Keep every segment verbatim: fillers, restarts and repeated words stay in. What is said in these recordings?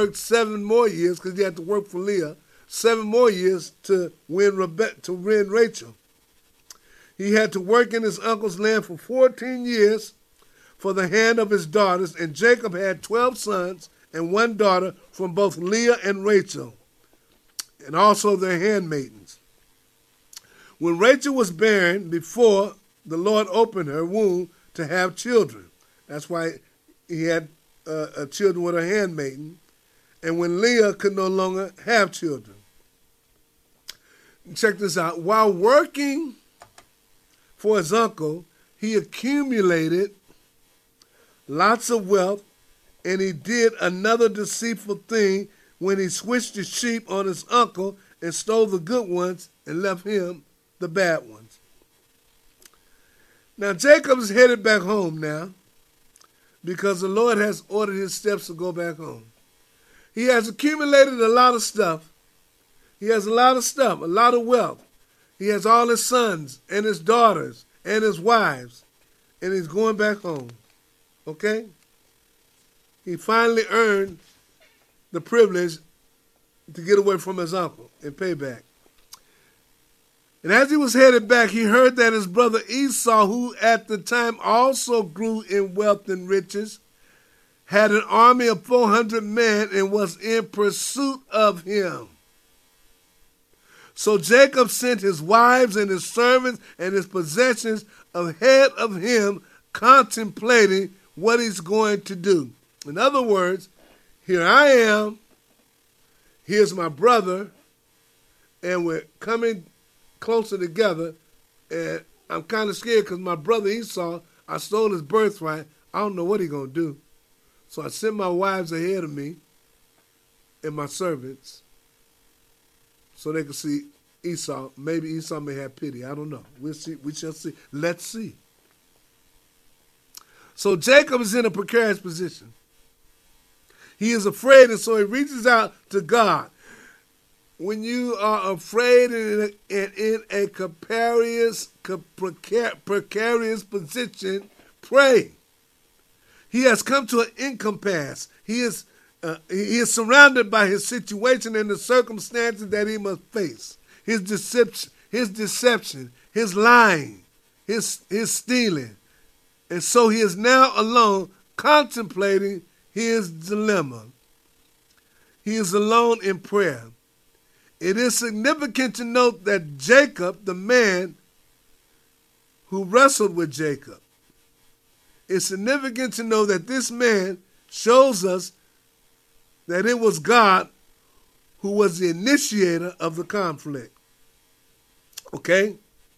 worked seven more years because he had to work for Leah, seven more years to win Rebe- to win Rachel. He had to work in his uncle's land for fourteen years for the hand of his daughters, and Jacob had twelve sons and one daughter from both Leah and Rachel, and also their handmaidens. When Rachel was barren, before the Lord opened her womb to have children. That's why he had uh, uh, children with a handmaiden. And when Leah could no longer have children. Check this out. While working for his uncle, he accumulated lots of wealth, and he did another deceitful thing when he switched the sheep on his uncle and stole the good ones and left him the bad ones. Now Jacob is headed back home now because the Lord has ordered his steps to go back home. He has accumulated a lot of stuff. He has a lot of stuff, a lot of wealth. He has all his sons and his daughters and his wives, and he's going back home. Okay? He finally earned the privilege to get away from his uncle and pay back. And as he was headed back, he heard that his brother Esau, who at the time also grew in wealth and riches, had an army of four hundred men and was in pursuit of him. So Jacob sent his wives and his servants and his possessions ahead of him, contemplating what he's going to do. In other words, here I am, here's my brother, and we're coming closer together, and I'm kind of scared because my brother Esau, I stole his birthright. I don't know what he's going to do. So I sent my wives ahead of me and my servants so they could see Esau. Maybe Esau may have pity. I don't know. We'll see. We shall see. Let's see. So Jacob is in a precarious position. He is afraid, and so he reaches out to God. When you are afraid and in a precarious, precarious position, pray. He has come to an impasse. He is uh, he is surrounded by his situation and the circumstances that he must face. His deception, his deception, his lying, his his stealing, and so he is now alone, contemplating his dilemma. He is alone in prayer. It is significant to note that Jacob, the man who wrestled with Jacob, it's significant to know that this man shows us that it was God who was the initiator of the conflict. Okay?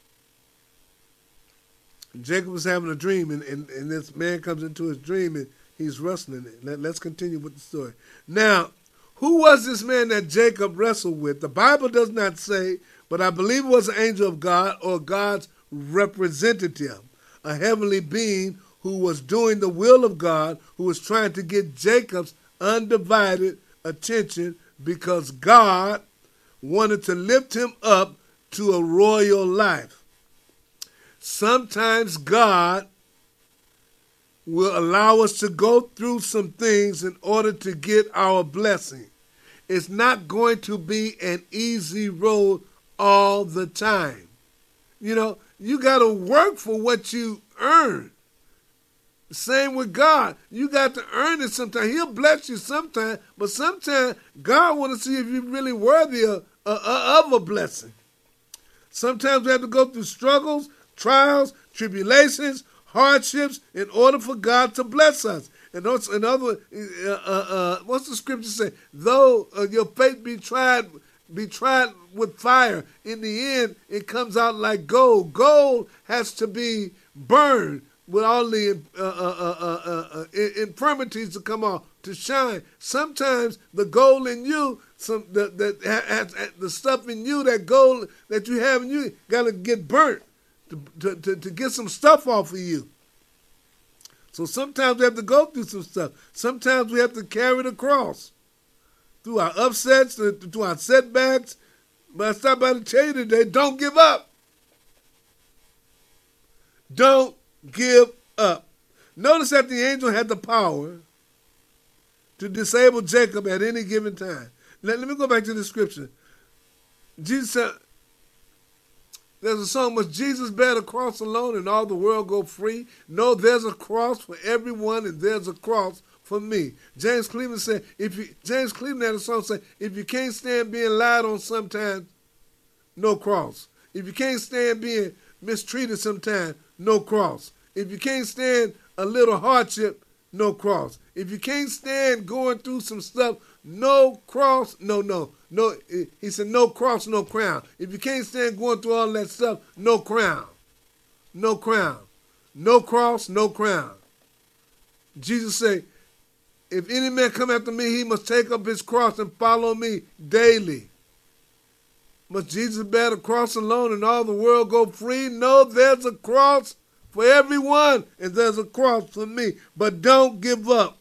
Jacob was having a dream, and, and, and this man comes into his dream, and he's wrestling it. Let, let's continue with the story. Now, who was this man that Jacob wrestled with? The Bible does not say, but I believe it was an angel of God or God's representative, a heavenly being who was doing the will of God, who was trying to get Jacob's undivided attention because God wanted to lift him up to a royal life. Sometimes God will allow us to go through some things in order to get our blessing. It's not going to be an easy road all the time. You know, you got to work for what you earn. Same with God. You got to earn it sometimes. He'll bless you sometimes, but sometimes God wants to see if you're really worthy of, of a blessing. Sometimes we have to go through struggles, trials, tribulations, hardships in order for God to bless us. And also, in other, uh, uh, uh, what's the scripture say? Though uh, your faith be tried, be tried with fire, in the end it comes out like gold. Gold has to be burned with all the uh, uh, uh, uh, uh, infirmities to come off, to shine. Sometimes the gold in you, some the the, has, the stuff in you, that gold that you have in you, got to get burnt to, to, to, to get some stuff off of you. So sometimes we have to go through some stuff. Sometimes we have to carry the cross through our upsets, through our setbacks. But I stopped by to tell you today, don't give up. Don't give up. Notice that the angel had the power to disable Jacob at any given time. Let, let me go back to the scripture. Jesus said, there's a song, must Jesus bear the cross alone and all the world go free? No, there's a cross for everyone and there's a cross for me. James Cleveland said, if you, James Cleveland had a song saying, if you can't stand being lied on sometimes, no cross. If you can't stand being mistreated sometimes, no cross. If you can't stand a little hardship, no cross. If you can't stand going through some stuff, no cross, no, no, no. He said, no cross, no crown. If you can't stand going through all that stuff, no crown. No crown. No cross, no crown. Jesus said, if any man come after me, he must take up his cross and follow me daily. Must Jesus bear the cross alone and all the world go free? No, there's a cross for everyone and there's a cross for me. But don't give up.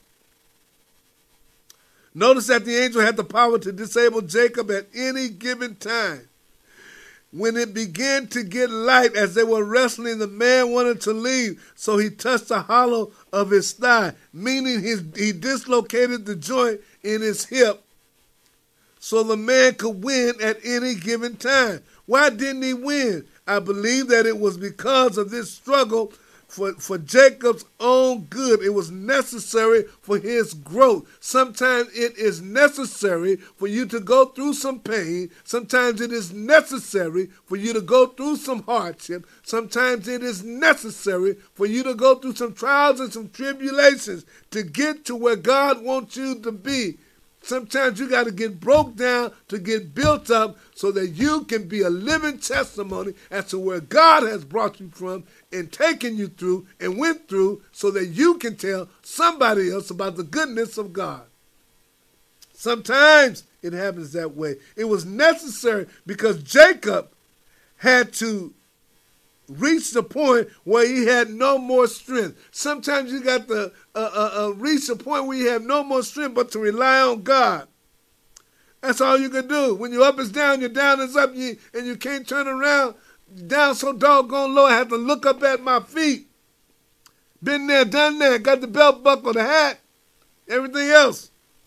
Notice that the angel had the power to disable Jacob at any given time. When it began to get light as they were wrestling, the man wanted to leave, so he touched the hollow of his thigh, meaning his, he dislocated the joint in his hip so the man could win at any given time. Why didn't he win? I believe that it was because of this struggle for, for Jacob's own good. It was necessary for his growth. Sometimes it is necessary for you to go through some pain. Sometimes it is necessary for you to go through some hardship. Sometimes it is necessary for you to go through some trials and some tribulations to get to where God wants you to be. Sometimes you got to get broke down to get built up so that you can be a living testimony as to where God has brought you from and taken you through and went through so that you can tell somebody else about the goodness of God. Sometimes it happens that way. It was necessary because Jacob had to reach the point where he had no more strength. Sometimes you got to uh, uh, uh, reach the point where you have no more strength but to rely on God. That's all you can do. When you're up is down, you're down is up, you, and you can't turn around. Down so doggone low, I have to look up at my feet. Been there, done that, got the belt buckle, the hat, everything else.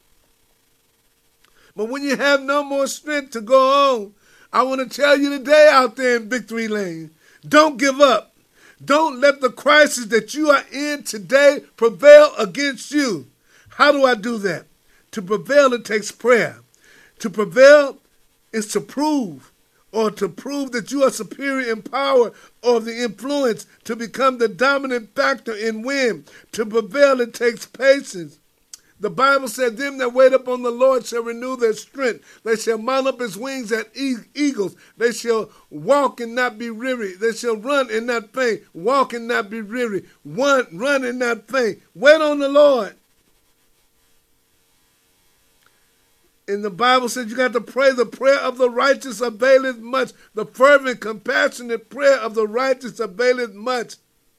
But when you have no more strength to go on, I want to tell you today out there in Victory Lane, don't give up. Don't let the crisis that you are in today prevail against you. How do I do that? To prevail, it takes prayer. To prevail is to prove, or to prove that you are superior in power or the influence, to become the dominant factor and win. To prevail, it takes patience. The Bible said, them that wait upon the Lord shall renew their strength. They shall mount up as wings as eagles. They shall walk and not be weary. They shall run and not faint. Walk and not be weary. Run, run and not faint. Wait on the Lord. And the Bible says you got to pray. The prayer of the righteous availeth much. The fervent, compassionate prayer of the righteous availeth much.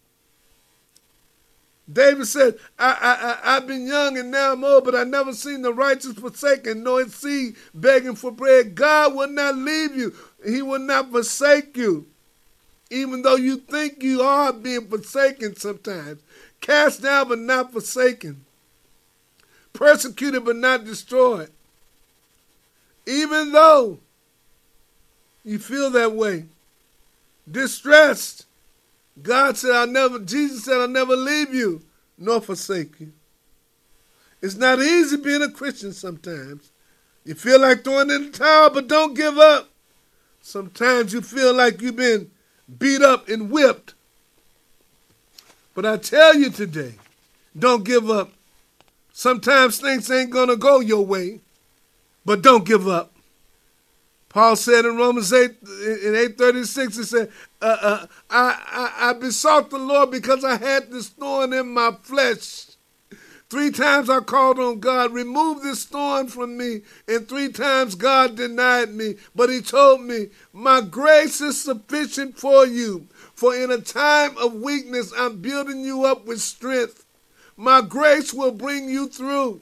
David said, I, I, I, I've been young and now I'm old, but I never seen the righteous forsaken, nor his seed begging for bread. God will not leave you. He will not forsake you. Even though you think you are being forsaken sometimes. Cast down but not forsaken. Persecuted but not destroyed. Even though you feel that way. Distressed. God said, I'll never, Jesus said, I'll never leave you nor forsake you. It's not easy being a Christian sometimes. You feel like throwing in the towel, but don't give up. Sometimes you feel like you've been beat up and whipped. But I tell you today, don't give up. Sometimes things ain't going to go your way, but don't give up. Paul said in Romans eight, in eight thirty-six, he said, uh, uh, I, I, I besought the Lord because I had this thorn in my flesh. Three times I called on God, remove this thorn from me. And three times God denied me. But he told me, my grace is sufficient for you. For in a time of weakness, I'm building you up with strength. My grace will bring you through.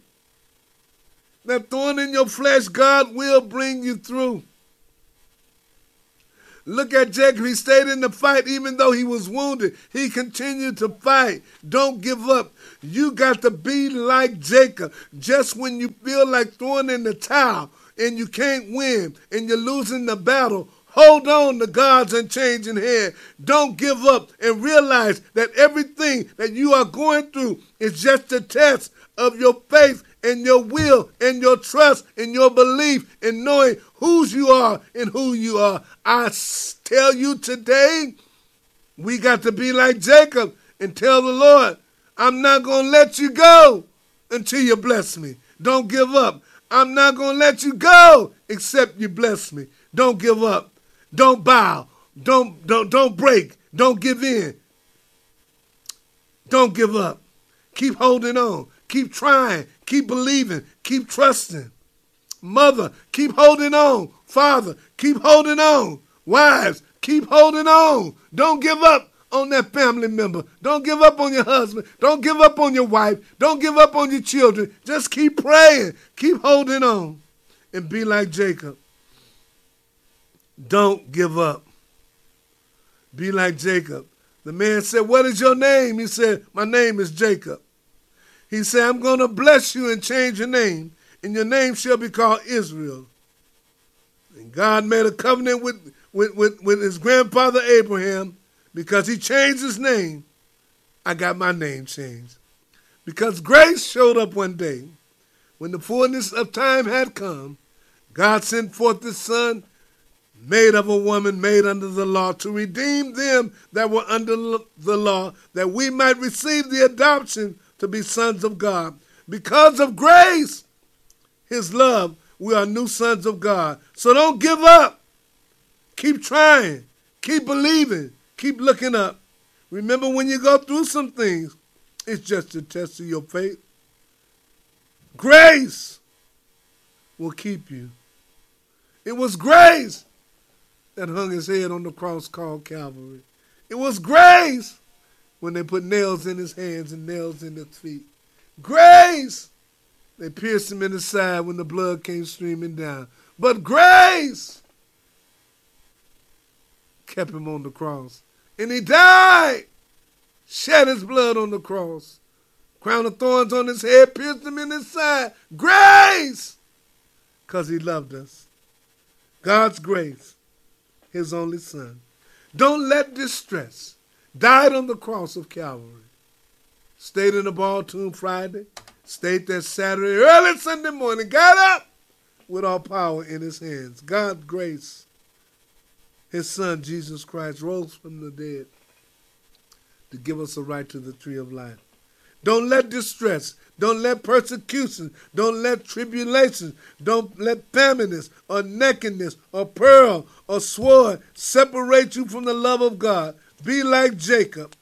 That thorn in your flesh, God will bring you through. Look at Jacob. He stayed in the fight even though he was wounded. He continued to fight. Don't give up. You got to be like Jacob. Just when you feel like throwing in the towel and you can't win and you're losing the battle, hold on to God's unchanging hand. Don't give up and realize that everything that you are going through is just a test of your faith and your will and your trust and your belief in knowing whose you are and who you are. I tell you today, we got to be like Jacob and tell the Lord, I'm not going to let you go until you bless me. Don't give up. I'm not going to let you go except you bless me. Don't give up. Don't bow. Don't, don't, don't break. Don't give in. Don't give up. Keep holding on. Keep trying. Keep believing. Keep trusting. Mother, keep holding on. Father, keep holding on. Wives, keep holding on. Don't give up on that family member. Don't give up on your husband. Don't give up on your wife. Don't give up on your children. Just keep praying. Keep holding on and be like Jacob. Don't give up. Be like Jacob. The man said, what is your name? He said, my name is Jacob. He said, I'm going to bless you and change your name, and your name shall be called Israel. And God made a covenant with, with, with, with his grandfather Abraham. Because he changed his name, I got my name changed. Because grace showed up one day. When the fullness of time had come, God sent forth his son, made of a woman, made under the law, to redeem them that were under the law, that we might receive the adoption to be sons of God. Because of grace, his love, we are new sons of God. So don't give up. Keep trying. Keep believing. Keep looking up. Remember, when you go through some things, it's just a test of your faith. Grace will keep you. It was grace that hung his head on the cross called Calvary. It was grace when they put nails in his hands and nails in his feet. Grace, they pierced him in the side when the blood came streaming down. But grace kept him on the cross. And he died, shed his blood on the cross. Crown of thorns on his head, pierced him in his side. Grace! Because he loved us. God's grace, his only son. Don't let distress. Died on the cross of Calvary. Stayed in the ball tomb Friday. Stayed there Saturday, early Sunday morning. Got up with all power in his hands. God's grace. His son, Jesus Christ, rose from the dead to give us a right to the tree of life. Don't let distress, don't let persecution, don't let tribulation, don't let famine or nakedness or peril or sword separate you from the love of God. Be like Jacob.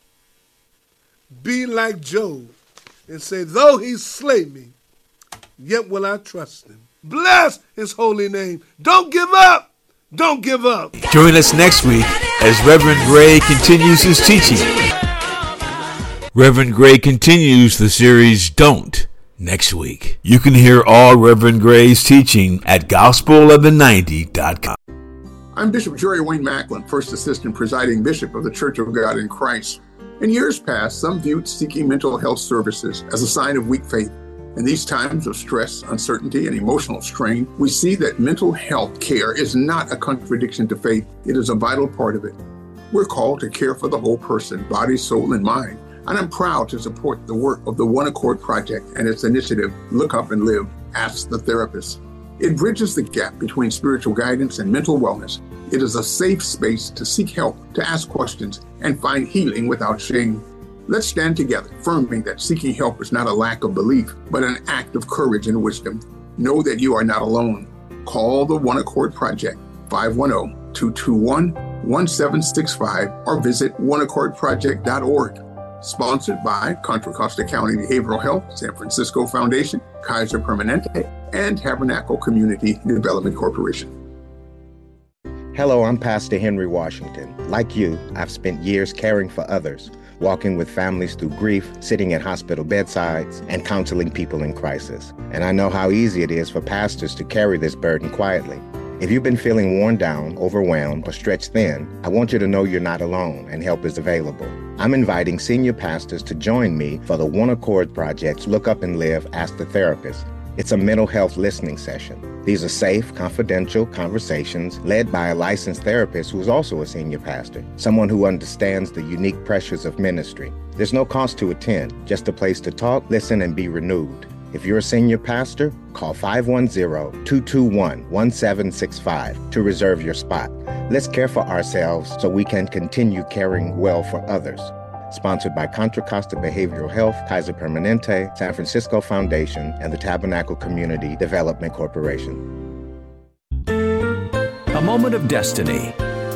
Be like Job. And say, though he slay me, yet will I trust him. Bless his holy name. Don't give up. Don't give up. Join us next week as Reverend Gray continues his teaching. Reverend Gray continues the series Don't next week. You can hear all Reverend Gray's teaching at gospel eleven ninety dot com. I'm Bishop Jerry Wayne Macklin, First Assistant Presiding Bishop of the Church of God in Christ. In years past, some viewed seeking mental health services as a sign of weak faith. In these times of stress, uncertainty, and emotional strain, we see that mental health care is not a contradiction to faith. It is a vital part of it. We're called to care for the whole person, body, soul, and mind. And I'm proud to support the work of the One Accord Project and its initiative, Look Up and Live, Ask the Therapist. It bridges the gap between spiritual guidance and mental wellness. It is a safe space to seek help, to ask questions, and find healing without shame. Let's stand together, affirming that seeking help is not a lack of belief, but an act of courage and wisdom. Know that you are not alone. Call the One Accord Project, five one zero, two two one, one seven six five, or visit one accord project dot org. Sponsored by Contra Costa County Behavioral Health, San Francisco Foundation, Kaiser Permanente, and Tabernacle Community Development Corporation. Hello, I'm Pastor Henry Washington. Like you, I've spent years caring for others, walking with families through grief, sitting at hospital bedsides, and counseling people in crisis. And I know how easy it is for pastors to carry this burden quietly. If you've been feeling worn down, overwhelmed, or stretched thin, I want you to know you're not alone and help is available. I'm inviting senior pastors to join me for the One Accord Project's Look Up and Live, Ask the Therapist. It's a mental health listening session. These are safe, confidential conversations led by a licensed therapist who's also a senior pastor, someone who understands the unique pressures of ministry. There's no cost to attend, just a place to talk, listen, and be renewed. If you're a senior pastor, call five one zero, two two one, one seven six five to reserve your spot. Let's care for ourselves so we can continue caring well for others. Sponsored by Contra Costa Behavioral Health, Kaiser Permanente, San Francisco Foundation, and the Tabernacle Community Development Corporation. A moment of destiny.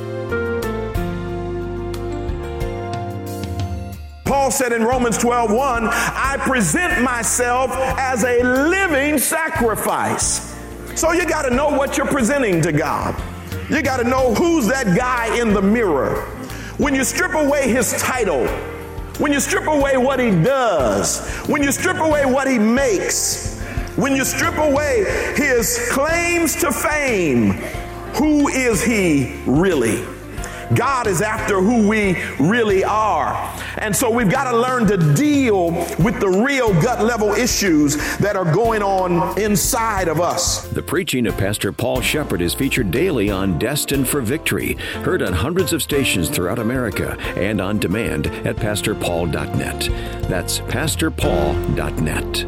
Paul said in Romans twelve one, I present myself as a living sacrifice. So you got to know what you're presenting to God. You got to know who's that guy in the mirror. When you strip away his title, when you strip away what he does, when you strip away what he makes, when you strip away his claims to fame, who is he really? God is after who we really are. And so we've got to learn to deal with the real gut level issues that are going on inside of us. The preaching of Pastor Paul Shepard is featured daily on Destined for Victory, heard on hundreds of stations throughout America and on demand at pastor paul dot net. That's pastor paul dot net.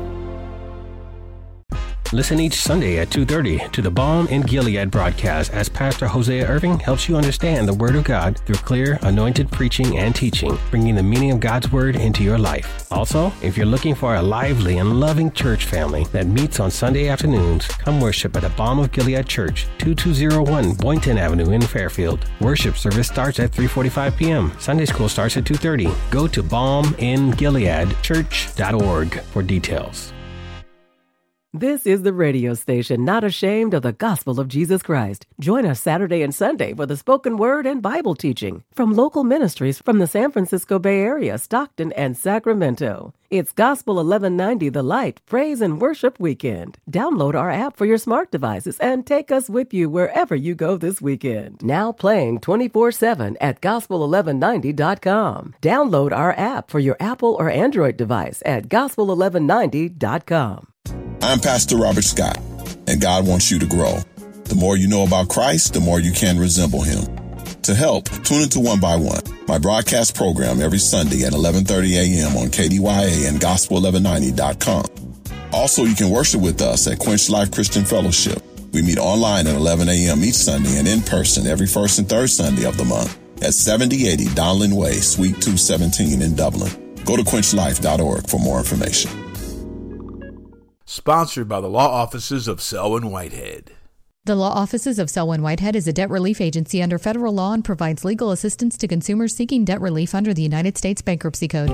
Listen each Sunday at two thirty to the Balm in Gilead broadcast as Pastor Hosea Irving helps you understand the Word of God through clear, anointed preaching and teaching, bringing the meaning of God's Word into your life. Also, if you're looking for a lively and loving church family that meets on Sunday afternoons, come worship at the Balm of Gilead Church, two two zero one Boynton Avenue in Fairfield. Worship service starts at three forty-five p.m. Sunday school starts at two thirty. Go to balm in gilead church dot org for details. This is the radio station not ashamed of the gospel of Jesus Christ. Join us Saturday and Sunday for the spoken word and Bible teaching from local ministries from the San Francisco Bay Area, Stockton, and Sacramento. It's Gospel eleven ninety The Light Praise and Worship Weekend. Download our app for your smart devices and take us with you wherever you go this weekend. Now playing twenty-four seven at gospel eleven ninety dot com. Download our app for your Apple or Android device at gospel eleven ninety dot com. I'm Pastor Robert Scott, and God wants you to grow. The more you know about Christ, the more you can resemble him. To help, tune into One by One, my broadcast program every Sunday at eleven thirty a.m. on K D Y A and gospel eleven ninety dot com. Also, you can worship with us at Quench Life Christian Fellowship. We meet online at eleven a.m. each Sunday and in person every first and third Sunday of the month at seventy eighty Donlin Way, Suite two seventeen in Dublin. Go to quench life dot org for more information. Sponsored by the law offices of Selwyn Whitehead. The law offices of Selwyn Whitehead is a debt relief agency under federal law and provides legal assistance to consumers seeking debt relief under the United States Bankruptcy Code.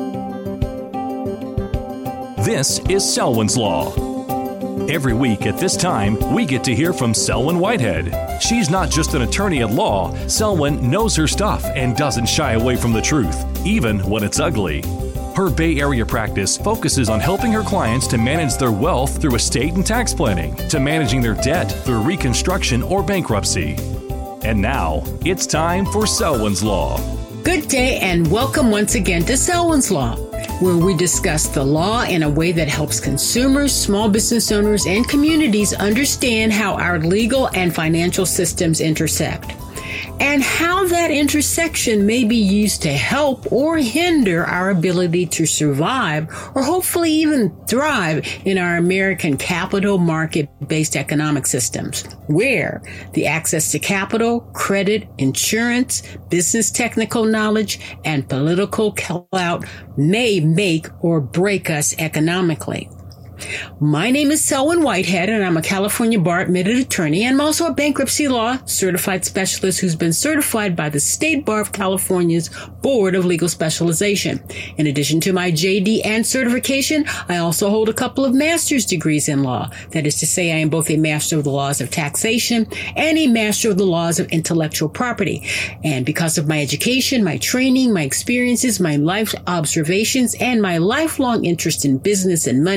This is Selwyn's Law. Every week at this time, we get to hear from Selwyn Whitehead. She's not just an attorney at law. Selwyn knows her stuff and doesn't shy away from the truth, even when it's ugly. Her Bay Area practice focuses on helping her clients to manage their wealth through estate and tax planning, to managing their debt through reconstruction or bankruptcy. And now, it's time for Selwyn's Law. Good day and welcome once again to Selwyn's Law, where we discuss the law in a way that helps consumers, small business owners, and communities understand how our legal and financial systems intersect, and how that intersection may be used to help or hinder our ability to survive or hopefully even thrive in our American capital market-based economic systems, where the access to capital, credit, insurance, business technical knowledge, and political clout may make or break us economically. My name is Selwyn Whitehead, and I'm a California bar admitted attorney, and I'm also a bankruptcy law certified specialist who's been certified by the State Bar of California's Board of Legal Specialization. In addition to my J D and certification, I also hold a couple of master's degrees in law. That is to say, I am both a master of the laws of taxation and a master of the laws of intellectual property. And because of my education, my training, my experiences, my life observations, and my lifelong interest in business and money and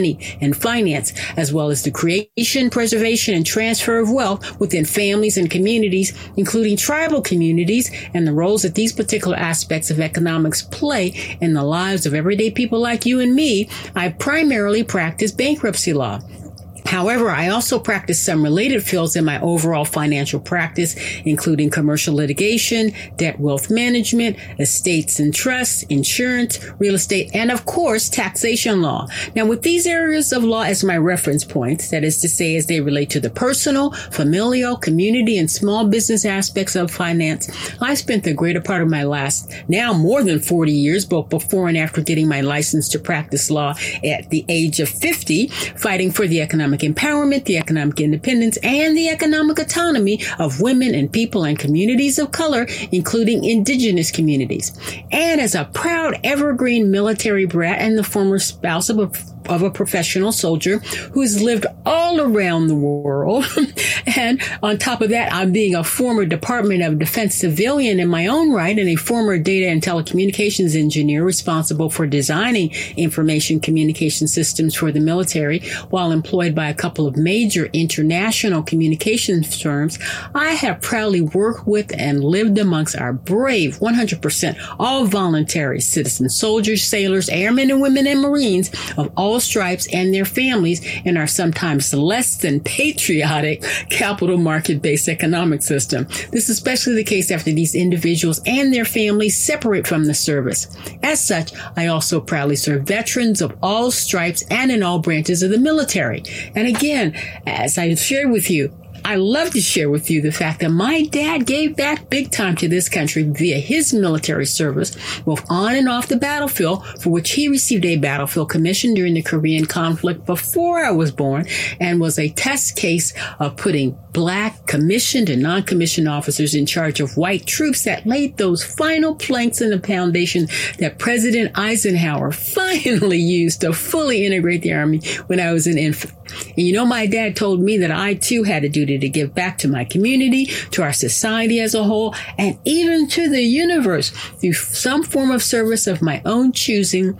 and finance, as well as the creation, preservation, and transfer of wealth within families and communities, including tribal communities, and the roles that these particular aspects of economics play in the lives of everyday people like you and me. I primarily practice bankruptcy law. However, I also practice some related fields in my overall financial practice, including commercial litigation, debt wealth management, estates and trusts, insurance, real estate, and of course, taxation law. Now, with these areas of law as my reference points, that is to say, as they relate to the personal, familial, community, and small business aspects of finance, I spent the greater part of my last, now more than forty years, both before and after getting my license to practice law at the age of fifty, fighting for the economic empowerment, the economic independence, and the economic autonomy of women and people and communities of color, including indigenous communities. And as a proud evergreen military brat and the former spouse of a of a professional soldier who's lived all around the world. And on top of that, I'm being a former Department of Defense civilian in my own right and a former data and telecommunications engineer responsible for designing information communication systems for the military while employed by a couple of major international communications firms. I have proudly worked with and lived amongst our brave one hundred percent all voluntary citizen soldiers, sailors, airmen and women and Marines of all stripes and their families in our sometimes less than patriotic capital market-based economic system. This is especially the case after these individuals and their families separate from the service. As such, I also proudly serve veterans of all stripes and in all branches of the military. And again, as I shared with you, I love to share with you the fact that my dad gave back big time to this country via his military service, both on and off the battlefield, for which he received a battlefield commission during the Korean conflict before I was born, and was a test case of putting black commissioned and non-commissioned officers in charge of white troops that laid those final planks in the foundation that President Eisenhower finally used to fully integrate the Army when I was an infant. And you know, my dad told me that I too had a duty to give back to my community, to our society as a whole, and even to the universe through some form of service of my own choosing,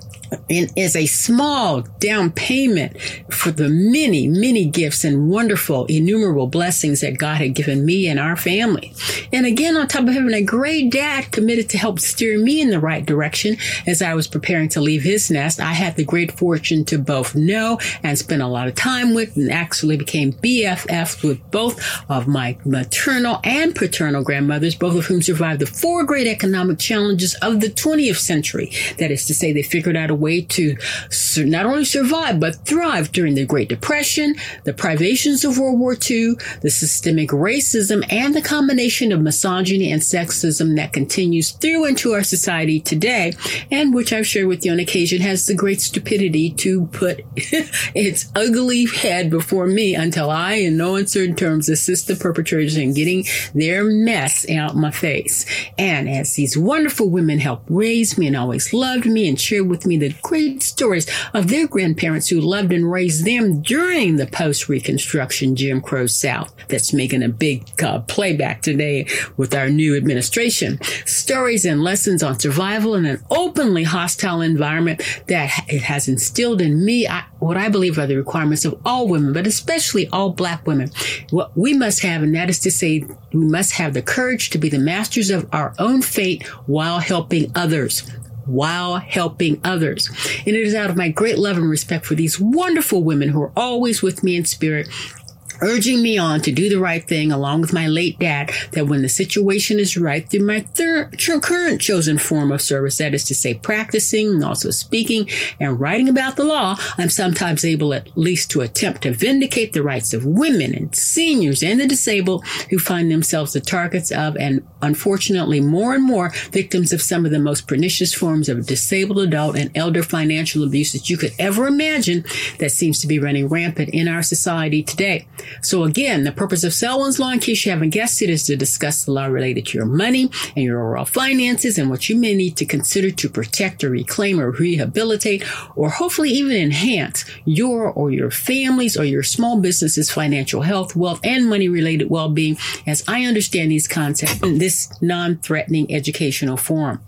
and as a small down payment for the many, many gifts and wonderful, innumerable blessings that God had given me and our family. And again, on top of having a great dad committed to help steer me in the right direction as I was preparing to leave his nest, I had the great fortune to both know and spend a lot of time with, and actually became B F Fs with both of my maternal and paternal grandmothers, both of whom survived the four great economic challenges of the twentieth century. That is to say, they figured out a way to not only survive, but thrive during the Great Depression, the privations of World War Two, the systemic racism, and the combination of misogyny and sexism that continues through into our society today, and which I've shared with you on occasion has the great stupidity to put its ugly head before me until I, in no uncertain terms, assist the perpetrators in getting their mess out my face. And as these wonderful women helped raise me and always loved me and shared with me the great stories of their grandparents who loved and raised them during the post-Reconstruction Jim Crow South that's making a big uh, playback today with our new administration. Stories and lessons on survival in an openly hostile environment that it has instilled in me I, what I believe are the requirements of all women, but especially all Black women. What we must have, and that is to say, we must have the courage to be the masters of our own fate while helping others. while helping others. And it is out of my great love and respect for these wonderful women who are always with me in spirit, urging me on to do the right thing along with my late dad, that when the situation is right, through my third, current chosen form of service, that is to say practicing and also speaking and writing about the law, I'm sometimes able at least to attempt to vindicate the rights of women and seniors and the disabled who find themselves the targets of, and unfortunately more and more victims of, some of the most pernicious forms of disabled adult and elder financial abuse that you could ever imagine that seems to be running rampant in our society today. So again, the purpose of Selwyn's Law, in case you haven't guessed it, is to discuss the law related to your money and your overall finances and what you may need to consider to protect or reclaim or rehabilitate or hopefully even enhance your or your family's or your small business's financial health, wealth, and money-related well-being as I understand these concepts in this non-threatening educational forum.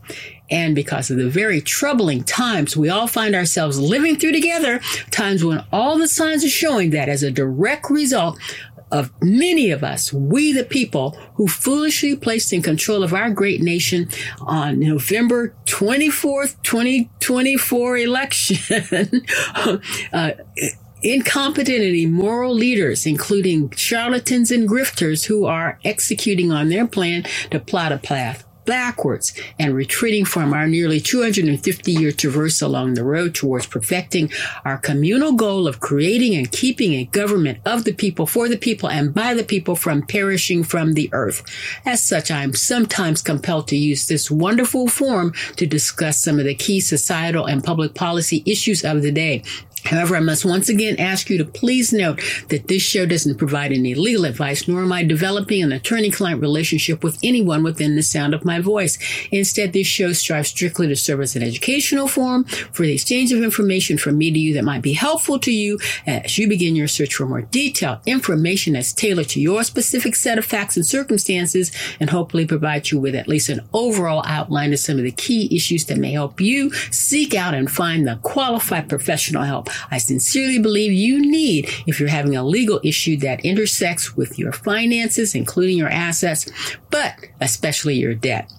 And because of the very troubling times we all find ourselves living through together, times when all the signs are showing that as a direct result of many of us, we the people who foolishly placed in control of our great nation on November twenty-fourth, twenty twenty-four election, uh, incompetent and immoral leaders, including charlatans and grifters who are executing on their plan to plot a path backwards and retreating from our nearly two hundred fifty year traverse along the road towards perfecting our communal goal of creating and keeping a government of the people, for the people, and by the people, from perishing from the earth. As such, I am sometimes compelled to use this wonderful forum to discuss some of the key societal and public policy issues of the day. However, I must once again ask you to please note that this show doesn't provide any legal advice, nor am I developing an attorney-client relationship with anyone within the sound of my voice. Instead, this show strives strictly to serve as an educational forum for the exchange of information from me to you that might be helpful to you as you begin your search for more detailed information that's tailored to your specific set of facts and circumstances, and hopefully provide you with at least an overall outline of some of the key issues that may help you seek out and find the qualified professional help I sincerely believe you need if you're having a legal issue that intersects with your finances, including your assets, but especially your debt.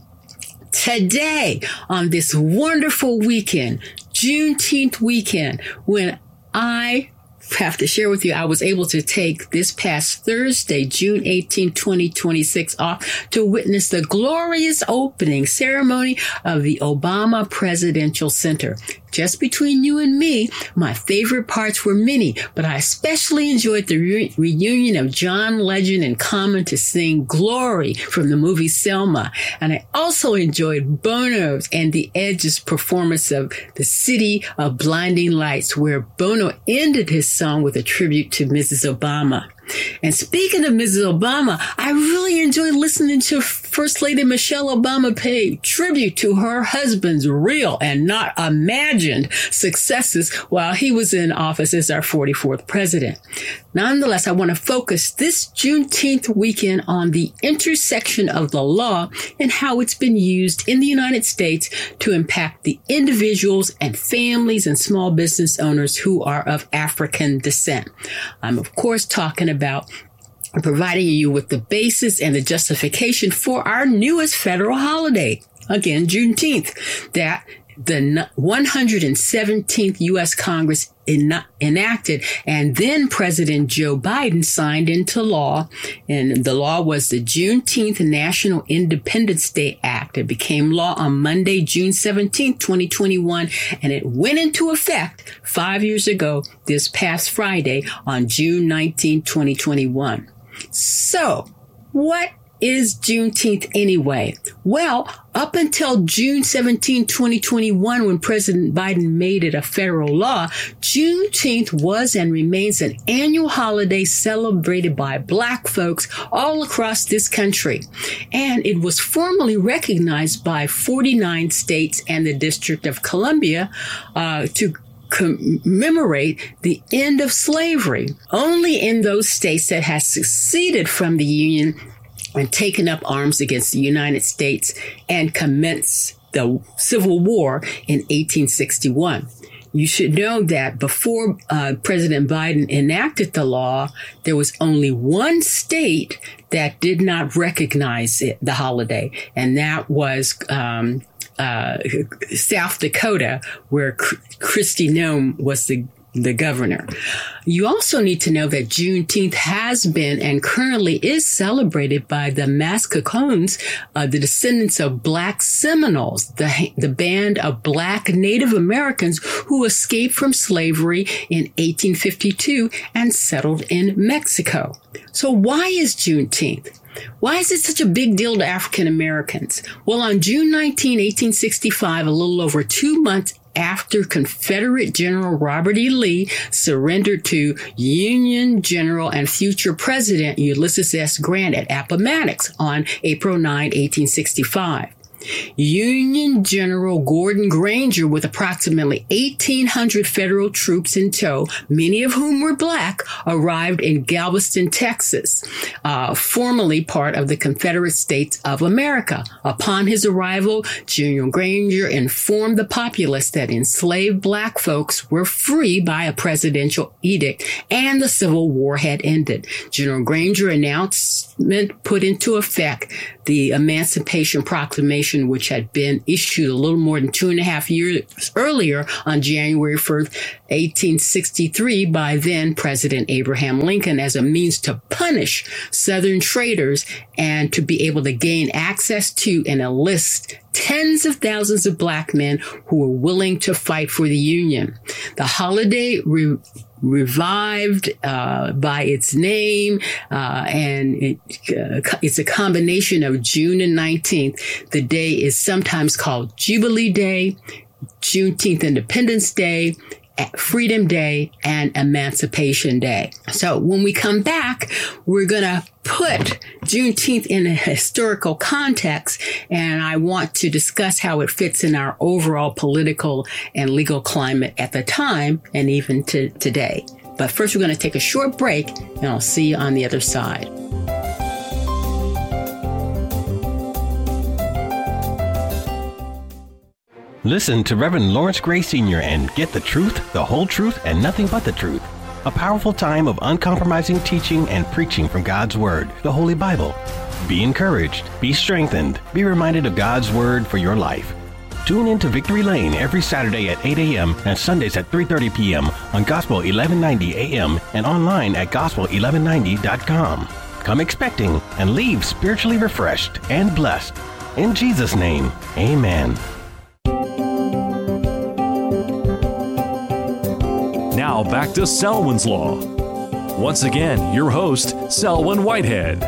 Today, on this wonderful weekend, Juneteenth weekend, when I have to share with you, I was able to take this past Thursday, June eighteenth, twenty twenty-six, off to witness the glorious opening ceremony of the Obama Presidential Center. Just between you and me, my favorite parts were many, but I especially enjoyed the re- reunion of John Legend and Common to sing Glory from the movie Selma. And I also enjoyed Bono's and The Edge's performance of The City of Blinding Lights, where Bono ended his song with a tribute to Missus Obama. And speaking of Missus Obama, I really enjoyed listening to First Lady Michelle Obama pay tribute to her husband's real and not imagined successes while he was in office as our forty-fourth president. Nonetheless, I want to focus this Juneteenth weekend on the intersection of the law and how it's been used in the United States to impact the individuals and families and small business owners who are of African descent. I'm, of course, talking about about providing you with the basis and the justification for our newest federal holiday, again, Juneteenth, that the one hundred seventeenth U S Congress en- enacted, and then President Joe Biden signed into law. And the law was the Juneteenth National Independence Day Act. It became law on Monday, June seventeenth, twenty twenty-one, and it went into effect five years ago this past Friday on June nineteenth, twenty twenty-one. So, what is Juneteenth anyway? Well, up until June seventeenth, twenty twenty-one, when President Biden made it a federal law, Juneteenth was and remains an annual holiday celebrated by Black folks all across this country. And it was formally recognized by forty-nine states and the District of Columbia uh, to commemorate the end of slavery. Only in those states that had seceded from the Union and taken up arms against the United States and commenced the Civil War in eighteen sixty-one. You should know that before uh, President Biden enacted the law, there was only one state that did not recognize it, the holiday, and that was um, uh, South Dakota, where Kristi Noem was the the governor. You also need to know that Juneteenth has been and currently is celebrated by the Mascoutins, uh, the descendants of Black Seminoles, the, the band of Black Native Americans who escaped from slavery in eighteen fifty-two and settled in Mexico. So why is Juneteenth? Why is it such a big deal to African Americans? Well, on June nineteenth, eighteen sixty-five, a little over two months after Confederate General Robert E. Lee surrendered to Union General and future President Ulysses S. Grant at Appomattox on April ninth, eighteen sixty-five. Union General Gordon Granger, with approximately eighteen hundred federal troops in tow, many of whom were black, arrived in Galveston, Texas, uh, formerly part of the Confederate States of America. Upon his arrival, General Granger informed the populace that enslaved black folks were free by a presidential edict, and the Civil War had ended. General Granger announcement put into effect the Emancipation Proclamation, which had been issued a little more than two and a half years earlier on January first, eighteen sixty-three, by then President Abraham Lincoln, as a means to punish Southern traitors and to be able to gain access to and enlist tens of thousands of black men who were willing to fight for the Union. The holiday re- revived uh, by its name, uh, and it, uh, it's a combination of June and nineteenth. The day is sometimes called Jubilee Day, Juneteenth Independence Day, Freedom Day, and Emancipation Day. So when we come back, we're going to put Juneteenth in a historical context, and I want to discuss how it fits in our overall political and legal climate at the time and even to today. But first, we're going to take a short break, and I'll see you on the other side. Listen to Reverend Lawrence Gray Senior and get the truth, the whole truth, and nothing but the truth. A powerful time of uncompromising teaching and preaching from God's Word, the Holy Bible. Be encouraged, be strengthened, be reminded of God's Word for your life. Tune in to Victory Lane every Saturday at eight a.m. and Sundays at three thirty p.m. on Gospel eleven ninety A M and online at gospel eleven ninety dot com. Come expecting and leave spiritually refreshed and blessed. In Jesus' name, amen. Now back to Selwyn's Law. Once again, your host, Selwyn Whitehead.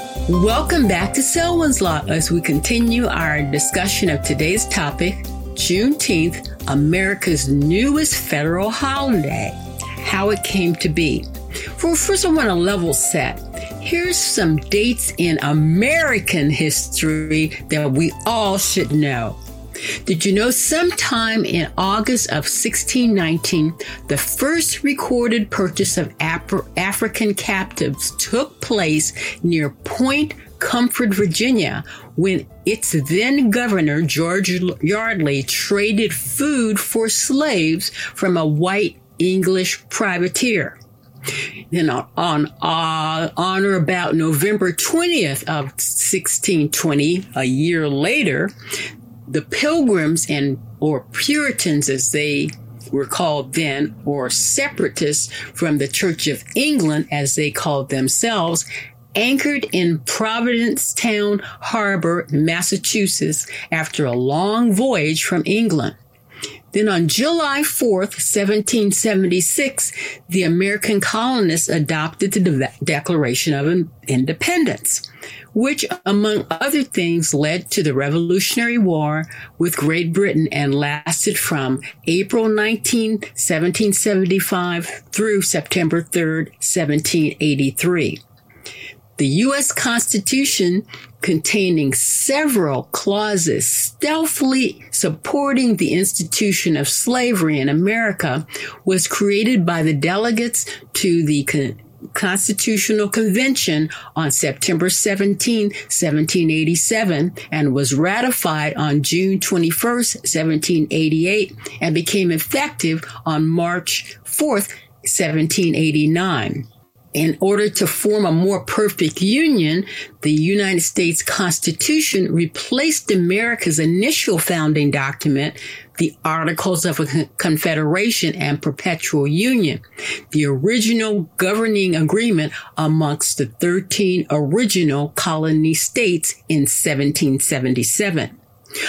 Welcome back to Selwyn's Law as we continue our discussion of today's topic, Juneteenth, America's newest federal holiday, how it came to be. Well, first I want to level set. Here's some dates in American history that we all should know. Did you know sometime in August of sixteen nineteen, the first recorded purchase of Af- African captives took place near Point Comfort, Virginia, when its then governor, George Yardley, traded food for slaves from a white English privateer. Then on, on, uh, on or about November twentieth of sixteen twenty, a year later, the Pilgrims and or Puritans, as they were called then, or separatists from the Church of England, as they called themselves, anchored in Provincetown Harbor, Massachusetts, after a long voyage from England. Then on July fourth, seventeen seventy-six, the American colonists adopted the De- Declaration of Independence, which, among other things, led to the Revolutionary War with Great Britain and lasted from April nineteenth, seventeen seventy-five through September third, seventeen eighty-three. The U S Constitution, containing several clauses stealthily supporting the institution of slavery in America, was created by the delegates to the Con- Constitutional Convention on September seventeenth, seventeen eighty-seven, and was ratified on June twenty-first, seventeen eighty-eight, and became effective on March fourth, seventeen eighty-nine. In order to form a more perfect union, the United States Constitution replaced America's initial founding document, the Articles of Confederation and Perpetual Union, the original governing agreement amongst the thirteen original colony states in seventeen seventy-seven.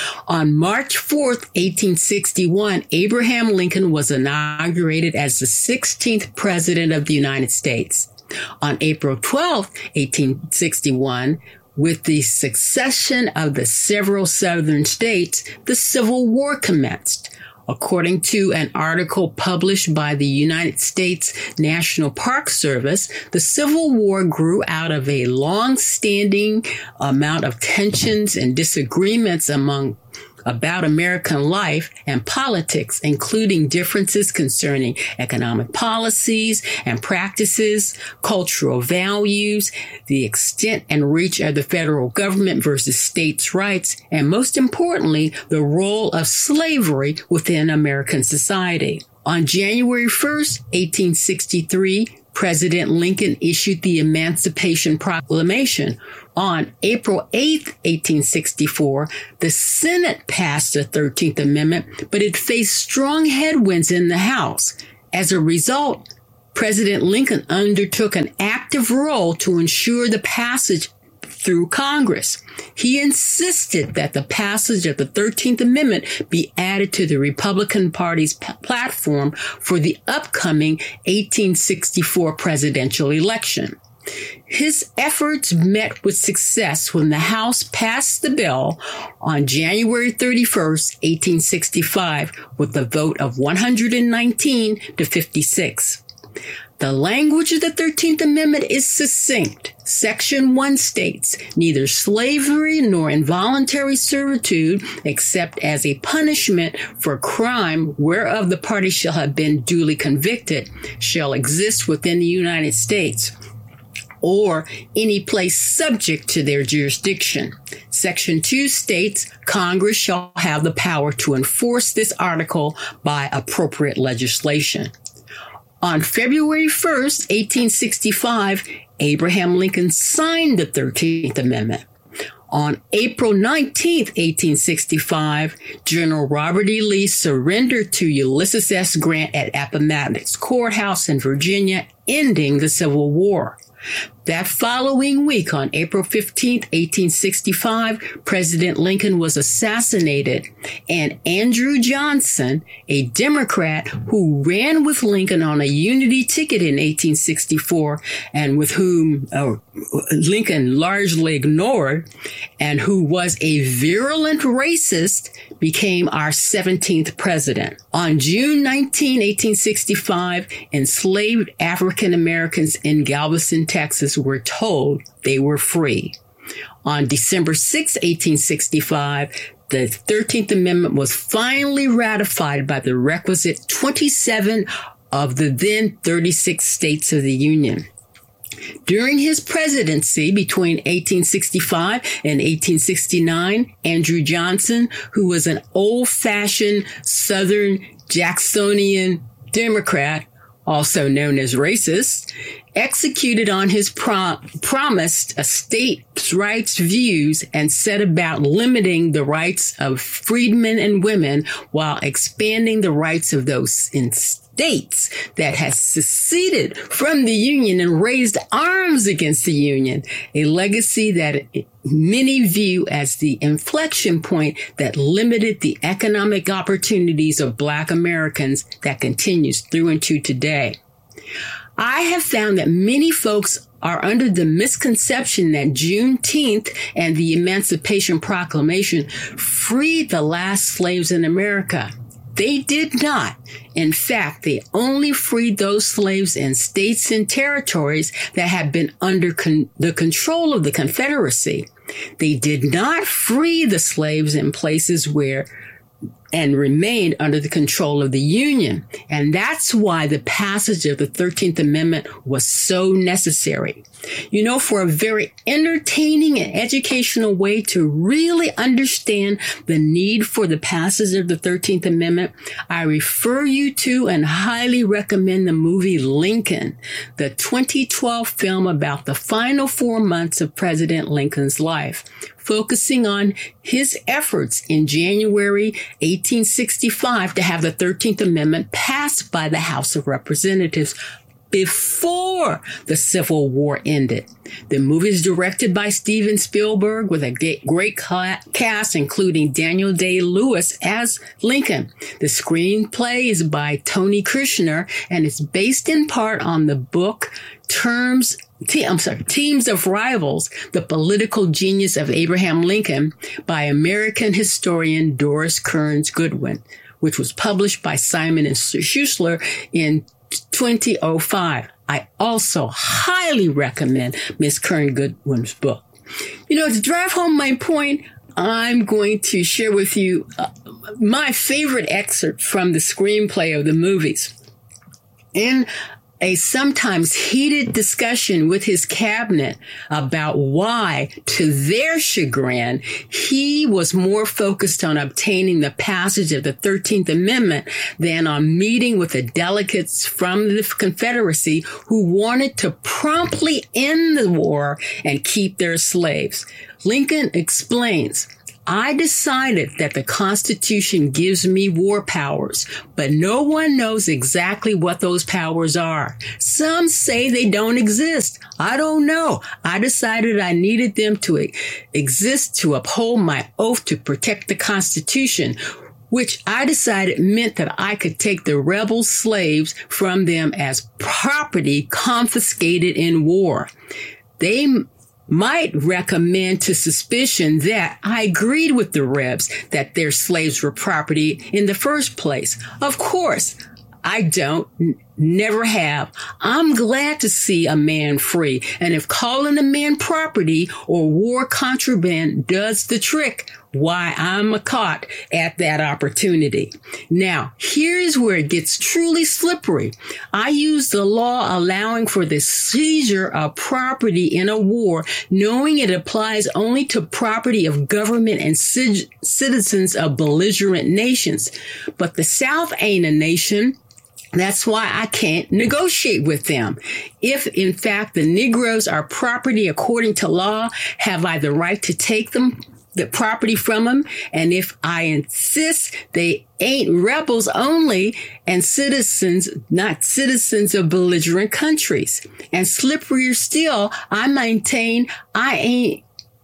On March fourth, eighteen sixty-one, Abraham Lincoln was inaugurated as the sixteenth President of the United States. On April twelfth, eighteen sixty-one, with the succession of the several southern states, the Civil War commenced. According to an article published by the United States National Park Service, the Civil War grew out of a long-standing amount of tensions and disagreements among about American life and politics, including differences concerning economic policies and practices, cultural values, the extent and reach of the federal government versus states' rights, and most importantly, the role of slavery within American society. On January first, eighteen sixty-three, President Lincoln issued the Emancipation Proclamation. On April eighth, eighteen sixty-four, the Senate passed the thirteenth Amendment, but it faced strong headwinds in the House. As a result, President Lincoln undertook an active role to ensure the passage through Congress. He insisted that the passage of the thirteenth Amendment be added to the Republican Party's p- platform for the upcoming eighteen sixty-four presidential election. His efforts met with success when the House passed the bill on January thirty-first, eighteen sixty-five, with a vote of one hundred nineteen to fifty-six. The language of the thirteenth Amendment is succinct. Section one states, neither slavery nor involuntary servitude, except as a punishment for crime whereof the party shall have been duly convicted, shall exist within the United States, or any place subject to their jurisdiction. Section two states, Congress shall have the power to enforce this article by appropriate legislation. On February first, eighteen sixty-five, Abraham Lincoln signed the thirteenth Amendment. On April nineteenth, eighteen sixty-five, General Robert E. Lee surrendered to Ulysses S. Grant at Appomattox Courthouse in Virginia, ending the Civil War. That following week, on April fifteenth, eighteen sixty-five, President Lincoln was assassinated, and Andrew Johnson, a Democrat who ran with Lincoln on a unity ticket in eighteen sixty-four and with whom uh, Lincoln largely ignored, and who was a virulent racist, became our seventeenth president. On June nineteenth, eighteen sixty-five, enslaved African Americans in Galveston, Texas, were told they were free. On December sixth, eighteen sixty-five, the thirteenth Amendment was finally ratified by the requisite twenty-seven of the then thirty-six states of the Union. During his presidency between eighteen sixty-five and eighteen sixty-nine, Andrew Johnson, who was an old-fashioned Southern Jacksonian Democrat, also known as racist, executed on his prom- promised a states' rights views and set about limiting the rights of freedmen and women while expanding the rights of those in states that had seceded from the Union and raised arms against the Union, a legacy that many view as the inflection point that limited the economic opportunities of Black Americans that continues through into today. I have found that many folks are under the misconception that Juneteenth and the Emancipation Proclamation freed the last slaves in America. They did not. In fact, they only freed those slaves in states and territories that had been under con- the control of the Confederacy. They did not free the slaves in places where and remained under the control of the Union. And that's why the passage of the thirteenth Amendment was so necessary. You know, for a very entertaining and educational way to really understand the need for the passage of the thirteenth Amendment, I refer you to and highly recommend the movie Lincoln, the twenty twelve film about the final four months of President Lincoln's life, focusing on his efforts in January eighteen sixty-five to have the thirteenth Amendment passed by the House of Representatives before the Civil War ended. The movie is directed by Steven Spielberg with a great cast, including Daniel Day-Lewis as Lincoln. The screenplay is by Tony Kushner and is based in part on the book Terms Te- I'm sorry, Teams of Rivals, The Political Genius of Abraham Lincoln by American historian Doris Kearns Goodwin. which was published by Simon and Schuster in twenty oh five. I also highly recommend Miss Karen Goodwin's book. You know, to drive home my point, I'm going to share with you uh, my favorite excerpt from the screenplay of the movies. In a sometimes heated discussion with his cabinet about why, to their chagrin, he was more focused on obtaining the passage of the thirteenth Amendment than on meeting with the delegates from the Confederacy who wanted to promptly end the war and keep their slaves. Lincoln explains, I decided that the Constitution gives me war powers, but no one knows exactly what those powers are. Some say they don't exist. I don't know. I decided I needed them to exist to uphold my oath to protect the Constitution, which I decided meant that I could take the rebel slaves from them as property confiscated in war. They might recommend to suspicion that I agreed with the Rebs that their slaves were property in the first place. Of course, I don't, n- never have. I'm glad to see a man free. And if calling a man property or war contraband does the trick, why, I'm caught at that opportunity. Now, here's where it gets truly slippery. I use the law allowing for the seizure of property in a war, knowing it applies only to property of government and c- citizens of belligerent nations. But the South ain't a nation. That's why I can't negotiate with them. If, in fact, the Negroes are property according to law, have I the right to take them, the property from them? And if I insist they ain't rebels only and citizens, not citizens of belligerent countries. And slipperier still, I maintain I ain't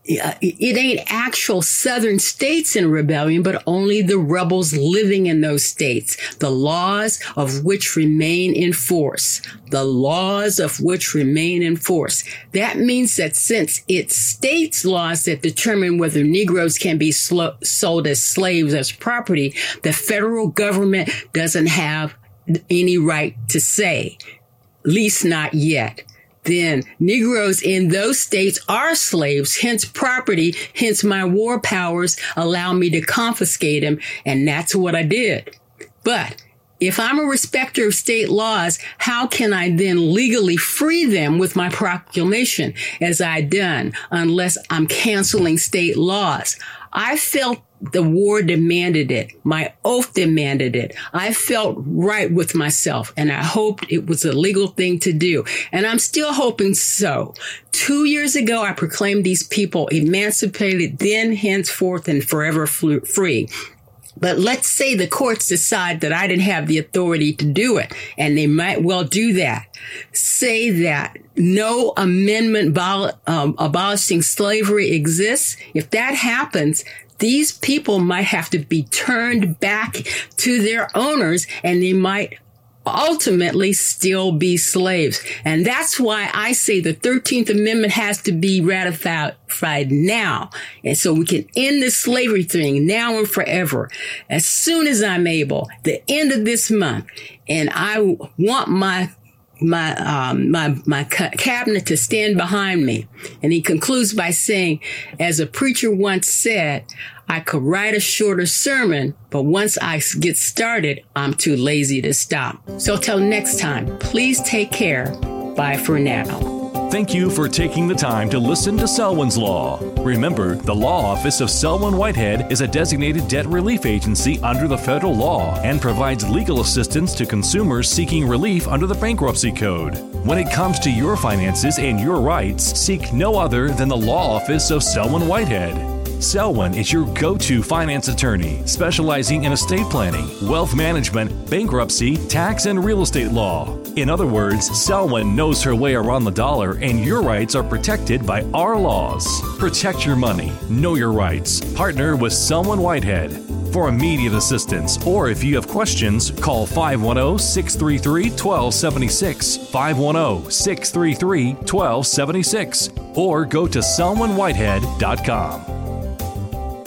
It ain't actual southern states in rebellion, but only the rebels living in those states, the laws of which remain in force, the laws of which remain in force. That means that since it's states' laws that determine whether Negroes can be sl- sold as slaves as property, the federal government doesn't have any right to say, at least not yet. Then Negroes in those states are slaves, hence property, hence my war powers allow me to confiscate them, and that's what I did. But if I'm a respecter of state laws, how can I then legally free them with my proclamation, as I done, unless I'm canceling state laws? I felt the war demanded it. My oath demanded it. I felt right with myself, and I hoped it was a legal thing to do. And I'm still hoping so. Two years ago, I proclaimed these people emancipated, then, henceforth, and forever free. But let's say the courts decide that I didn't have the authority to do it, and they might well do that. Say that no amendment abol- um, abolishing slavery exists. If that happens, these people might have to be turned back to their owners, and they might ultimately still be slaves. And that's why I say the thirteenth Amendment has to be ratified now. And so we can end this slavery thing now and forever, as soon as I'm able, the end of this month. And I want my my um my my cabinet to stand behind me. And he concludes by saying, as a preacher once said, I could write a shorter sermon, but once I get started, I'm too lazy to stop. So till next time, please take care. Bye for now. Thank you for taking the time to listen to Selwyn's Law. Remember, the Law Office of Selwyn Whitehead is a designated debt relief agency under the federal law and provides legal assistance to consumers seeking relief under the Bankruptcy Code. When it comes to your finances and your rights, seek no other than the Law Office of Selwyn Whitehead. Selwyn is your go-to finance attorney, specializing in estate planning, wealth management, bankruptcy, tax, and real estate law. In other words, Selwyn knows her way around the dollar, and your rights are protected by our laws. Protect your money, know your rights. Partner with Selwyn Whitehead. For immediate assistance, or if you have questions, call five one zero, six three three, one two seven six, five one zero, six three three, one two seven six, or go to selwyn whitehead dot com.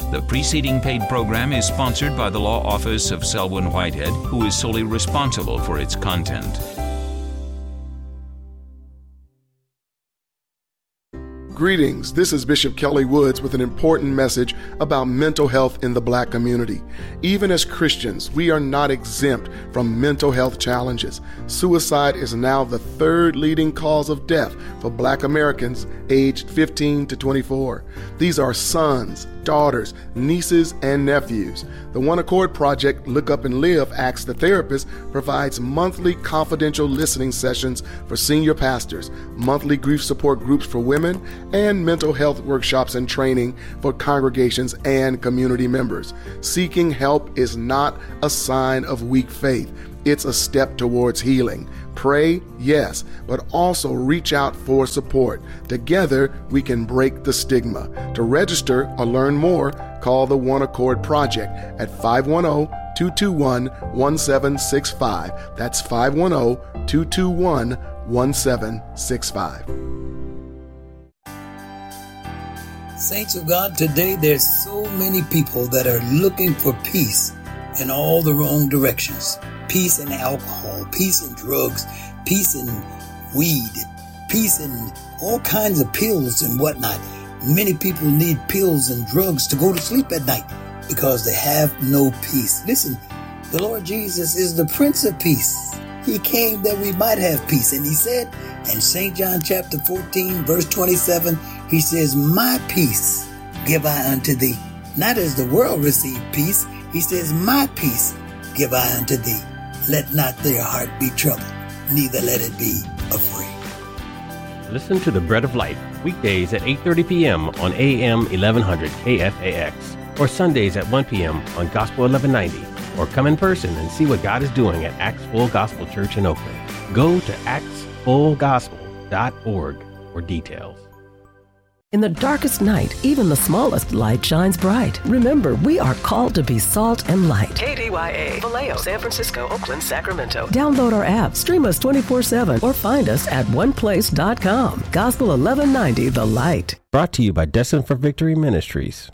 The preceding paid program is sponsored by the Law Office of Selwyn Whitehead, who is solely responsible for its content. Greetings, this is Bishop Kelly Woods with an important message about mental health in the Black community. Even as Christians, we are not exempt from mental health challenges. Suicide is now the third leading cause of death for Black Americans aged fifteen to twenty-four. These are sons, daughters, nieces, and nephews. The One Accord Project, Look Up and Live, Ask the Therapist, provides monthly confidential listening sessions for senior pastors, monthly grief support groups for women, and mental health workshops and training for congregations and community members. Seeking help is not a sign of weak faith. It's a step towards healing. Pray, yes, but also reach out for support. Together, we can break the stigma. To register or learn more, call the One Accord Project at five one zero, two two one, one seven six five. That's five one zero, two two one, one seven six five. Saints of God, today there's so many people that are looking for peace in all the wrong directions. Peace in alcohol, peace in drugs, peace in weed, peace in all kinds of pills and whatnot. Many people need pills and drugs to go to sleep at night because they have no peace. Listen, the Lord Jesus is the Prince of Peace. He came that we might have peace. And he said in Saint John chapter fourteen, verse twenty-seven, he says, my peace give I unto thee. Not as the world receive peace. He says, my peace give I unto thee. Let not their heart be troubled, neither let it be afraid. Listen to The Bread of Life, weekdays at eight thirty p.m. on A M eleven hundred K F A X, or Sundays at one p.m. on Gospel eleven ninety, or come in person and see what God is doing at Acts Full Gospel Church in Oakland. Go to acts full gospel dot org for details. In the darkest night, even the smallest light shines bright. Remember, we are called to be salt and light. K D Y A, Vallejo, San Francisco, Oakland, Sacramento. Download our app, stream us twenty-four seven, or find us at one place dot com. Gospel eleven ninety, The Light. Brought to you by Destined for Victory Ministries.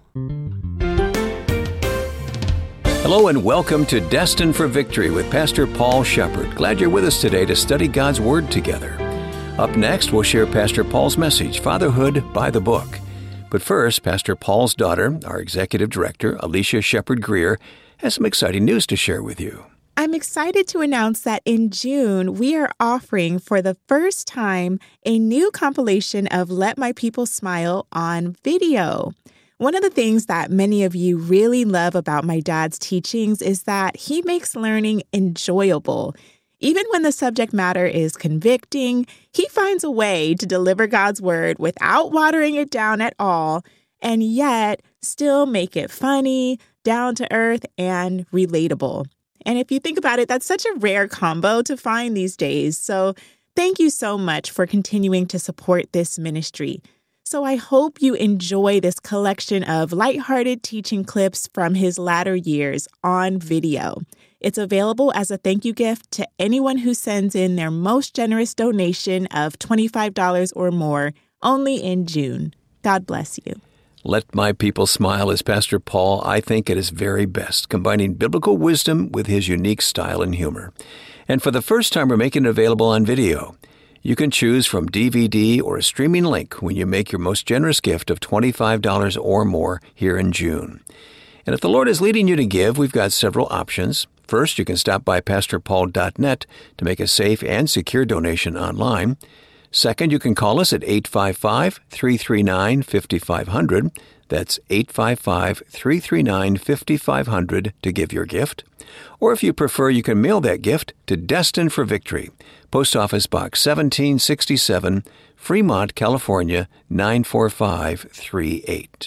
Hello and welcome to Destined for Victory with Pastor Paul Shepard. Glad you're with us today to study God's Word together. Up next, we'll share Pastor Paul's message, Fatherhood by the Book. But first, Pastor Paul's daughter, our executive director, Alicia Shepard Greer, has some exciting news to share with you. I'm excited to announce that in June, we are offering for the first time a new compilation of Let My People Smile on video. One of the things that many of you really love about my dad's teachings is that he makes learning enjoyable. Even when the subject matter is convicting, he finds a way to deliver God's word without watering it down at all, and yet still make it funny, down to earth, and relatable. And if you think about it, that's such a rare combo to find these days. So thank you so much for continuing to support this ministry. So I hope you enjoy this collection of lighthearted teaching clips from his latter years on video. It's available as a thank you gift to anyone who sends in their most generous donation of twenty-five dollars or more, only in June. God bless you. Let My People Smile is Pastor Paul, I think, at his very best, combining biblical wisdom with his unique style and humor. And for the first time, we're making it available on video. You can choose from D V D or a streaming link when you make your most generous gift of twenty-five dollars or more here in June. And if the Lord is leading you to give, we've got several options. First, you can stop by pastor paul dot net to make a safe and secure donation online. Second, you can call us at eight five five, three three nine, five five zero zero. That's eight five five, three three nine, five five zero zero to give your gift. Or if you prefer, you can mail that gift to Destined for Victory, Post Office Box seventeen sixty-seven, Fremont, California, nine four five three eight.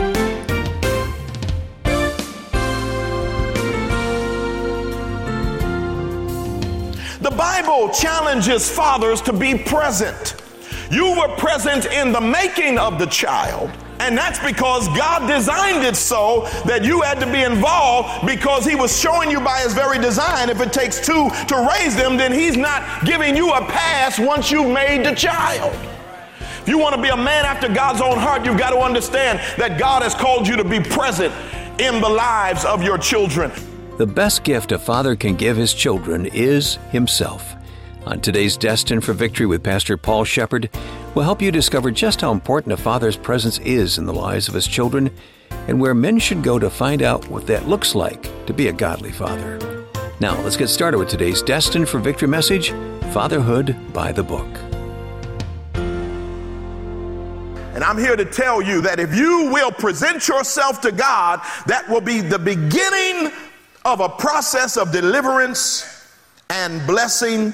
The Bible challenges fathers to be present. You were present in the making of the child, and that's because God designed it so that you had to be involved, because he was showing you by his very design, if it takes two to raise them, then he's not giving you a pass once you made the child. If you want to be a man after God's own heart, you've got to understand that God has called you to be present in the lives of your children. The best gift a father can give his children is himself. On today's Destined for Victory with Pastor Paul Shepherd, we'll help you discover just how important a father's presence is in the lives of his children and where men should go to find out what that looks like to be a godly father. Now, let's get started with today's Destined for Victory message, Fatherhood by the Book. And I'm here to tell you that if you will present yourself to God, that will be the beginning of a process of deliverance and blessing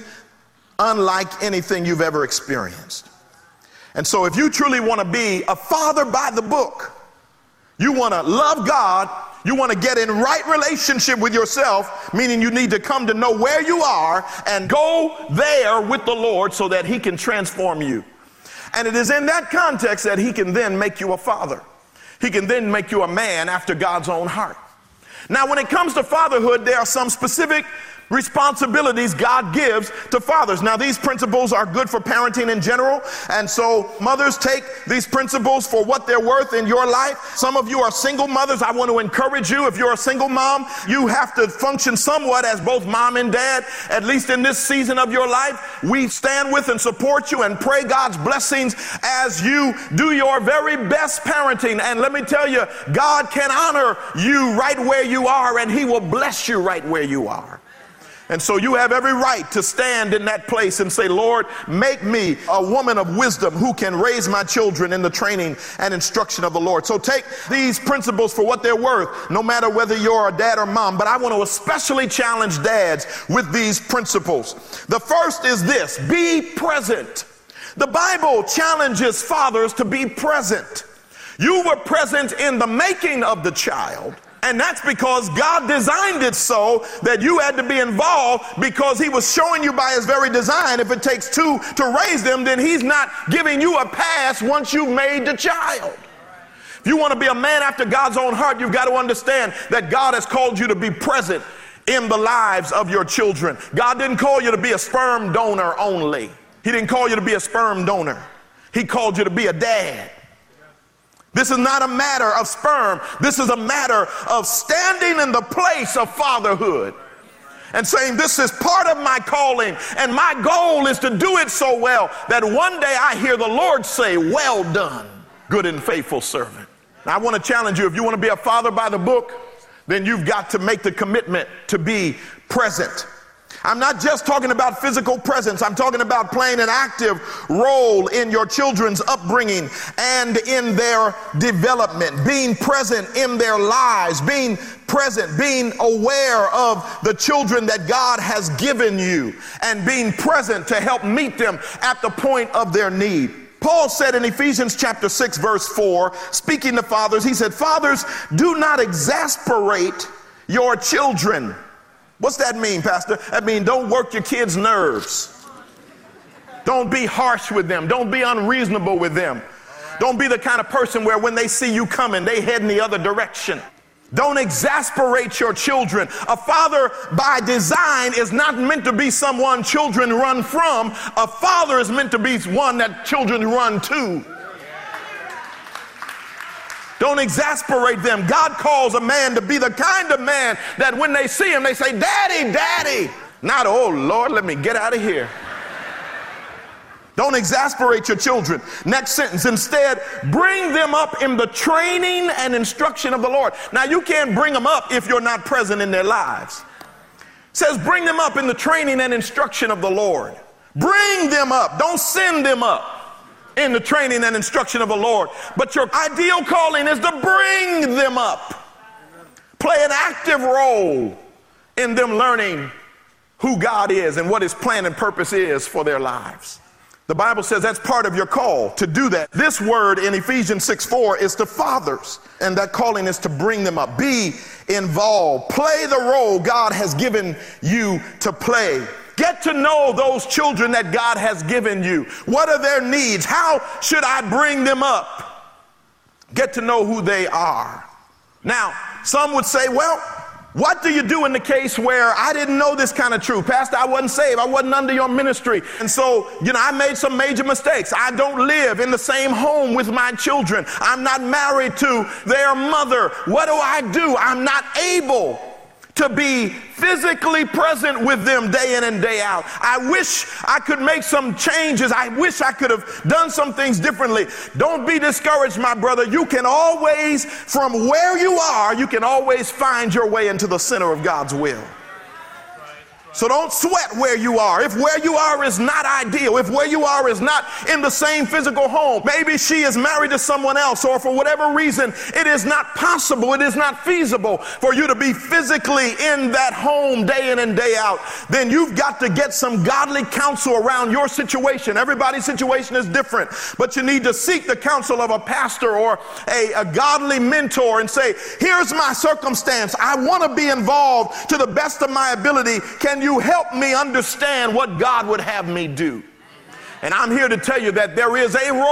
unlike anything you've ever experienced. And so if you truly want to be a father by the book, you want to love God, you want to get in right relationship with yourself, meaning you need to come to know where you are and go there with the Lord so that he can transform you. And it is in that context that he can then make you a father. He can then make you a man after God's own heart. Now, when it comes to fatherhood, there are some specific responsibilities God gives to fathers. Now, these principles are good for parenting in general, and so mothers, take these principles for what they're worth in your life. Some of you are single mothers. I want to encourage you, if you're a single mom, you have to function somewhat as both mom and dad, at least in this season of your life. We stand with and support you and pray God's blessings as you do your very best parenting. And let me tell you, God can honor you right where you are, and he will bless you right where you are. And so you have every right to stand in that place and say, Lord, make me a woman of wisdom who can raise my children in the training and instruction of the Lord. So take these principles for what they're worth, no matter whether you're a dad or mom. But I want to especially challenge dads with these principles. The first is this: be present. The Bible challenges fathers to be present. You were present in the making of the child. And that's because God designed it so that you had to be involved, because he was showing you by his very design, if it takes two to raise them, then he's not giving you a pass once you've made the child. If you want to be a man after God's own heart, you've got to understand that God has called you to be present in the lives of your children. God didn't call you to be a sperm donor only. He didn't call you to be a sperm donor. He called you to be a dad. This is not a matter of sperm. This is a matter of standing in the place of fatherhood and saying, this is part of my calling, and my goal is to do it so well that one day I hear the Lord say, well done, good and faithful servant. Now, I want to challenge you, if you want to be a father by the book, then you've got to make the commitment to be present. I'm not just talking about physical presence. I'm talking about playing an active role in your children's upbringing and in their development, being present in their lives, being present, being aware of the children that God has given you, and being present to help meet them at the point of their need. Paul said in Ephesians chapter six, verse four, speaking to fathers, he said, fathers, do not exasperate your children. What's that mean, Pastor? That means don't work your kids' nerves. Don't be harsh with them. Don't be unreasonable with them. Don't be the kind of person where when they see you coming, they head in the other direction. Don't exasperate your children. A father by design is not meant to be someone children run from. A father is meant to be one that children run to. Don't exasperate them. God calls a man to be the kind of man that when they see him, they say, Daddy, Daddy. Not, oh, Lord, let me get out of here. Don't exasperate your children. Next sentence. Instead, bring them up in the training and instruction of the Lord. Now, you can't bring them up if you're not present in their lives. It says, bring them up in the training and instruction of the Lord. Bring them up. Don't send them up in the training and instruction of the Lord. But your ideal calling is to bring them up. Play an active role in them learning who God is and what his plan and purpose is for their lives. The Bible says that's part of your call to do that. This word in Ephesians six four is to fathers, and that calling is to bring them up. Be involved. Play the role God has given you to play. Get to know those children that God has given you. What are their needs? How should I bring them up? Get to know who they are. Now, some would say, well, What do you do in the case where I didn't know this kind of truth? Pastor, I wasn't saved. I wasn't under your ministry. And so, you know, I made some major mistakes. I don't live in the same home with my children. I'm not married to their mother. What do I do? I'm not able to be physically present with them day in and day out. I wish I could make some changes. I wish I could have done some things differently. Don't be discouraged, my brother. You can always, from where you are, you can always find your way into the center of God's will. So don't sweat where you are. If where you are is not ideal, if where you are is not in the same physical home, maybe she is married to someone else, or for whatever reason, it is not possible, it is not feasible for you to be physically in that home day in and day out, then you've got to get some godly counsel around your situation. Everybody's situation is different, but you need to seek the counsel of a pastor or a, a godly mentor and say, here's my circumstance. I want to be involved to the best of my ability. Can you help me understand what God would have me do? And I'm here to tell you that there is a role